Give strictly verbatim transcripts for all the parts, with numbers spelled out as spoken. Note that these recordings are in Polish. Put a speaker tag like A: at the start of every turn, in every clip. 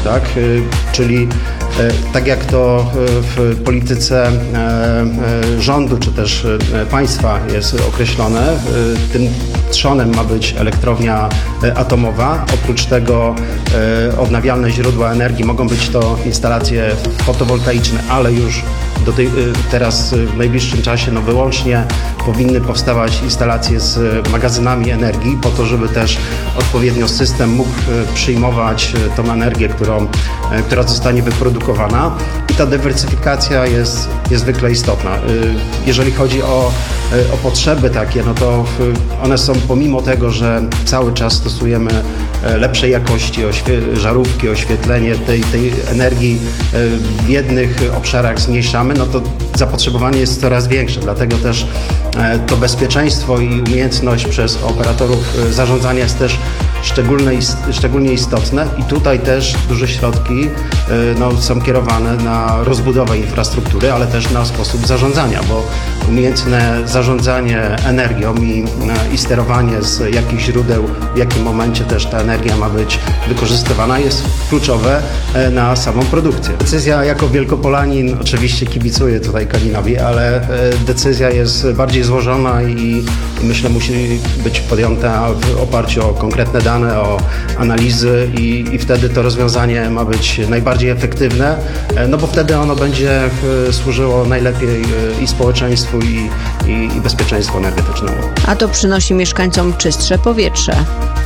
A: tak? Czyli tak jak to w polityce rządu czy też państwa jest określone, tym trzonem ma być elektrownia atomowa. Oprócz tego odnawialne źródła energii mogą być to instalacje fotowoltaiczne, ale już do tej, teraz w najbliższym czasie no wyłącznie powinny powstawać instalacje z magazynami energii po to, żeby też odpowiednio system mógł przyjmować tą energię, którą, która zostanie wyprodukowana i ta dywersyfikacja jest niezwykle istotna. Jeżeli chodzi o, o potrzeby takie, no to one są pomimo tego, że cały czas stosujemy lepszej jakości oświe- żarówki, oświetlenie tej, tej energii w jednych obszarach zmniejszamy, no to zapotrzebowanie jest coraz większe, dlatego też to bezpieczeństwo i umiejętność przez operatorów zarządzania jest też szczególnie, szczególnie istotne i tutaj też duże środki no, są kierowane na rozbudowę infrastruktury, ale też na sposób zarządzania, bo umiejętne zarządzanie energią i, i sterowanie z jakich źródeł, w jakim momencie też ta energia ma być wykorzystywana jest kluczowe na samą produkcję. Decyzja jako Wielkopolanin, oczywiście kibicuję tutaj Kalinowi, ale decyzja jest bardziej złożona i, i myślę musi być podjęta w oparciu o konkretne dane, o analizy i, i wtedy to rozwiązanie ma być najbardziej efektywne, no bo wtedy ono będzie służyło najlepiej i społeczeństwu i, i, i bezpieczeństwu energetycznemu.
B: A to przynosi mieszkańcom czystsze powietrze.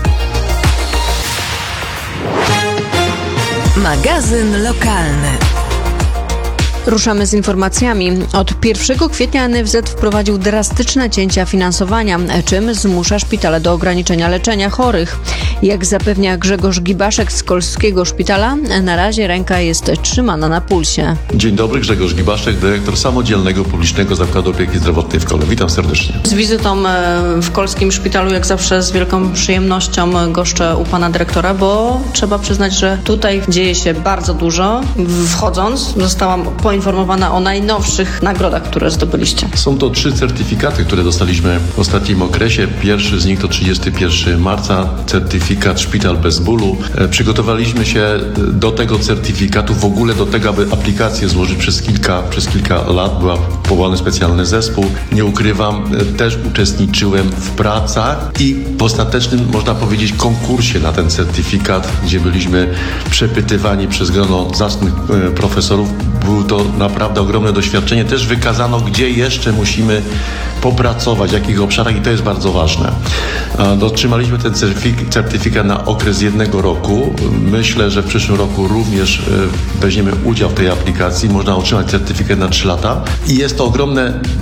C: Magazyn lokalny.
B: Ruszamy z informacjami. Od pierwszego kwietnia N F Z wprowadził drastyczne cięcia finansowania, czym zmusza szpitale do ograniczenia leczenia chorych. Jak zapewnia Grzegorz Gibaszek z Kolskiego Szpitala, na razie ręka jest trzymana na pulsie.
D: Dzień dobry, Grzegorz Gibaszek, dyrektor Samodzielnego Publicznego Zakładu Opieki Zdrowotnej w Kole. Witam serdecznie.
E: Z wizytą w Kolskim Szpitalu jak zawsze z wielką przyjemnością goszczę u pana dyrektora, bo trzeba przyznać, że tutaj dzieje się bardzo dużo. Wchodząc zostałam poinformowana o najnowszych nagrodach, które zdobyliście.
D: Są to trzy certyfikaty, które dostaliśmy w ostatnim okresie. Pierwszy z nich to trzydziestego pierwszego marca, certyfikat Szpital bez bólu. Przygotowaliśmy się do tego certyfikatu, w ogóle do tego, aby aplikację złożyć przez kilka, przez kilka lat. Był powołany specjalny zespół. Nie ukrywam, też uczestniczyłem w pracach i w ostatecznym, można powiedzieć, konkursie na ten certyfikat, gdzie byliśmy przepytywani przez grono zacnych profesorów. Był to naprawdę ogromne doświadczenie. Też wykazano, gdzie jeszcze musimy popracować, w jakich obszarach i to jest bardzo ważne. Otrzymaliśmy ten certyfikat na okres jednego roku. Myślę, że w przyszłym roku również weźmiemy udział w tej aplikacji. Można otrzymać certyfikat na trzy lata i jest to ogromne